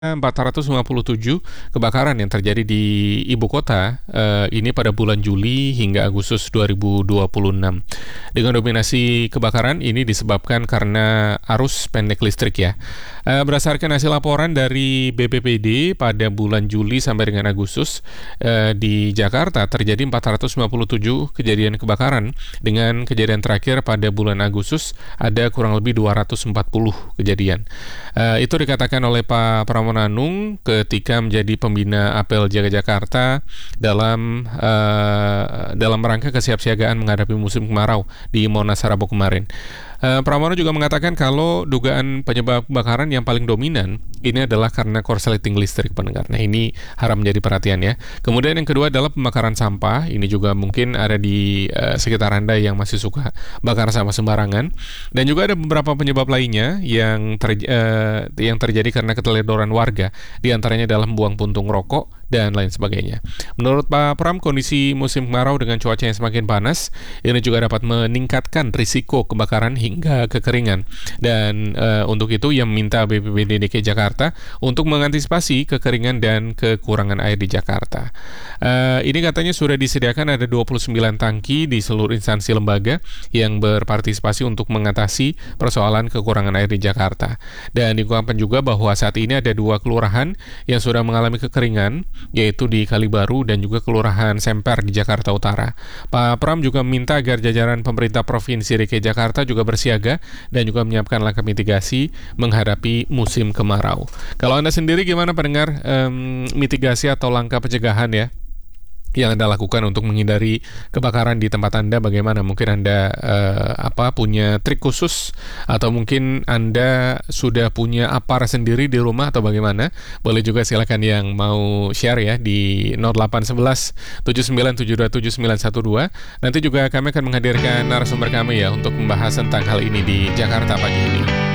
457 kebakaran yang terjadi di ibu kota ini pada bulan Juli hingga Agustus 2026. Dengan dominasi kebakaran ini disebabkan karena arus pendek listrik ya. Berdasarkan hasil laporan dari BPPD pada bulan Juli sampai dengan Agustus di Jakarta terjadi 457 kejadian kebakaran, dengan kejadian terakhir pada bulan Agustus ada kurang lebih 240 kejadian. Itu dikatakan oleh Pak Pramono Anung ketika menjadi pembina Apel Jaga Jakarta dalam rangka kesiapsiagaan menghadapi musim kemarau di Monas Rabu kemarin. Pramono juga mengatakan kalau dugaan penyebab kebakaran yang paling dominan ini adalah karena korsleting listrik, pendengar. Nah, ini harap menjadi perhatian ya. Kemudian yang kedua adalah pembakaran sampah. Ini juga mungkin ada di sekitar Anda yang masih suka bakar sampah sembarangan. Dan juga ada beberapa penyebab lainnya yang terjadi karena keteledoran warga. Di antaranya adalah membuang puntung rokok dan lain sebagainya. Menurut Pak Pram, kondisi musim kemarau dengan cuaca yang semakin panas ini juga dapat meningkatkan risiko kebakaran hingga kekeringan. Dan untuk itu ia meminta BPBD DKI Jakarta untuk mengantisipasi kekeringan dan kekurangan air di Jakarta. Ini katanya sudah disediakan ada 29 tangki di seluruh instansi lembaga yang berpartisipasi untuk mengatasi persoalan kekurangan air di Jakarta. Dan diungkapkan juga bahwa saat ini ada 2 kelurahan yang sudah mengalami kekeringan, yaitu di Kalibaru dan juga Kelurahan Semper di Jakarta Utara. Pak Pram juga meminta agar jajaran pemerintah Provinsi DKI Jakarta juga bersiaga dan juga menyiapkan langkah mitigasi menghadapi musim kemarau. Kalau Anda sendiri gimana pendengar, mitigasi atau langkah pencegahan ya yang Anda lakukan untuk menghindari kebakaran di tempat Anda? Bagaimana? Mungkin Anda punya trik khusus, atau mungkin Anda sudah punya APAR sendiri di rumah, atau bagaimana? Boleh juga silakan yang mau share ya di 0811 7972 7912. Nanti juga kami akan menghadirkan narasumber kami ya untuk membahas tentang hal ini di Jakarta pagi ini.